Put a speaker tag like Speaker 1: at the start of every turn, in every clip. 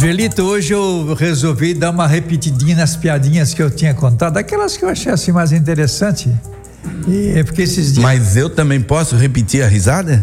Speaker 1: Angelito, hoje eu resolvi dar uma repetidinha nas piadinhas que eu tinha contado, aquelas que eu achei assim mais interessante. E é porque esses dias...
Speaker 2: Mas eu também posso repetir a risada?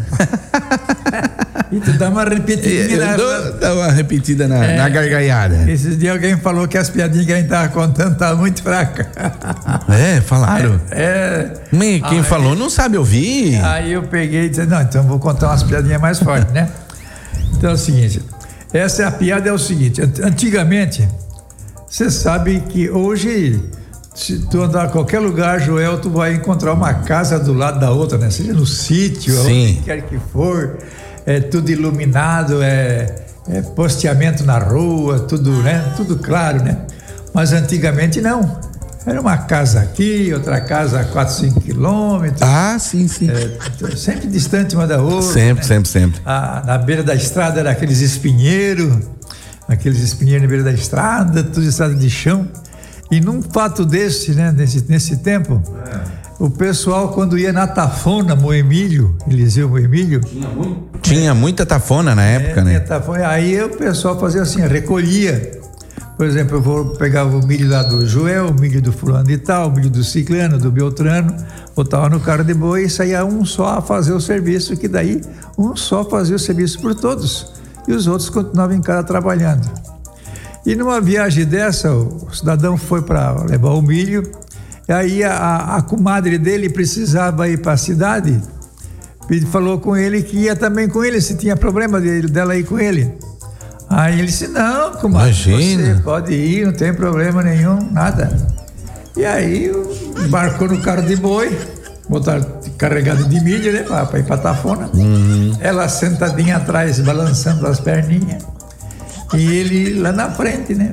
Speaker 1: E tu dá uma repetidinha.
Speaker 2: Dá uma repetida na gargalhada.
Speaker 1: Esses dias alguém falou que as piadinhas que a gente tava contando estavam muito fracas.
Speaker 2: Falaram. Quem falou não sabe ouvir.
Speaker 1: Aí eu peguei e disse, não, então vou contar umas piadinhas mais fortes, né? Então é o seguinte, essa é a piada, é o seguinte, antigamente, você sabe que hoje, se tu andar a qualquer lugar, Joel, tu vai encontrar uma casa do lado da outra, né? Seja no sítio, onde quer que for, é tudo iluminado, é posteamento na rua, tudo, né? Tudo claro, né? Mas antigamente não. Era uma casa aqui, outra casa a 4, 5 quilômetros.
Speaker 2: Sim.
Speaker 1: Sempre distante uma da outra.
Speaker 2: Sempre.
Speaker 1: Na beira da estrada era aqueles espinheiros na beira da estrada, tudo estrada de chão. E num fato desse, né, nesse tempo, o pessoal, quando ia na Tafona, Moemílio, Eliseu Moemílio.
Speaker 2: Tinha muita tafona na época, né?
Speaker 1: Tafona, aí o pessoal fazia assim, recolhia. Por exemplo, eu vou pegar o milho lá do Joel, o milho do fulano e tal, o milho do ciclano, do Beltrano, botava no carro de boi e saía um só a fazer o serviço, que daí um só fazia o serviço por todos. E os outros continuavam em casa trabalhando. E numa viagem dessa, o cidadão foi para levar o milho, e aí a comadre dele precisava ir para a cidade, e falou com ele que ia também com ele, se tinha problema dela ir com ele. Aí ele disse, não, comadre, você pode ir, não tem problema nenhum, nada. E aí embarcou no carro de boi, botaram carregado de milho, né, para ir para Tafona. Ela sentadinha atrás, balançando as perninhas, e ele lá na frente, né.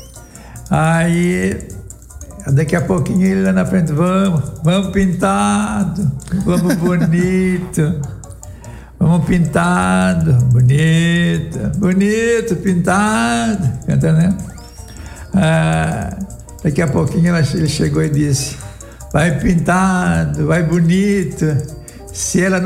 Speaker 1: Aí daqui a pouquinho ele lá na frente, vamos pintado, vamos bonito. Vamos pintado, bonito, pintado, canta, né? Daqui a pouquinho ele chegou e disse, vai pintado, vai bonito, se ela não